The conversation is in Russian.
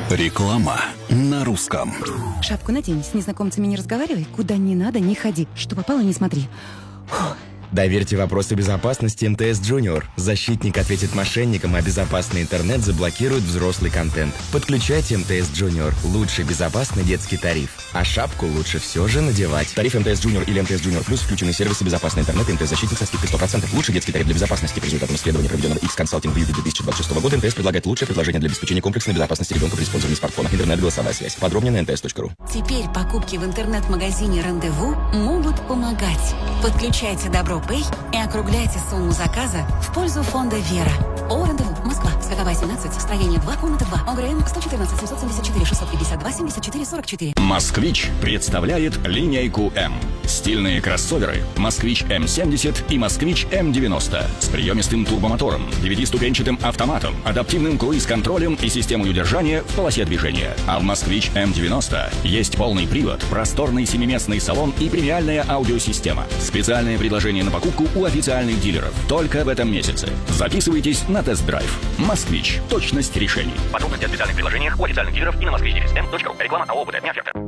Реклама на русском. Шапку надень, с незнакомцами не разговаривай, куда не надо, не ходи. Что попало, не смотри. Фух. Доверьте вопросы безопасности МТС Junior. Защитник ответит мошенникам, а безопасный интернет заблокирует взрослый контент. Подключайте МТС Junior. Лучший безопасный детский тариф. А шапку лучше все же надевать. Тариф МТС Junior или МТС Junior Plus включены сервисы безопасный интернет и МТС-защитник со скидкой 100%. Лучший детский тариф для безопасности. По результатам исследования, проведенного X-Consulting в июле 2026 года, МТС предлагает лучшее предложение для обеспечения комплексной безопасности ребенка при использовании смартфона. Интернет, голосовая связь. Подробнее на nts.ru. Теперь покупки в интернет-магазине «Рандеву» могут помогать. Подключайте Добро.Пэй и округляйте сумму заказа в пользу фонда «Вера». О, «Рандеву», Москва, Скаковая, 17, строение 2, комната 2, ОГРН 114 774 652 74 44. «Москвич» представляет линейку М. Стильные кроссоверы «Москвич М70» и «Москвич М90» с приемистым турбомотором, 9-ступенчатым автоматом, адаптивным круиз-контролем и системой удержания в полосе движения. А в «Москвич М90» есть полный привод, просторный семиместный салон и премиальная аудиосистема. Специальное предложение на покупку у официальных дилеров только в этом месяце. Записывайтесь на тест-драйв. «Москвич». Точность решений. Подробности о специальных предложениях у официальных дилеров и на moskvich.m.ru. Реклама АО «ОБД». Не оферта.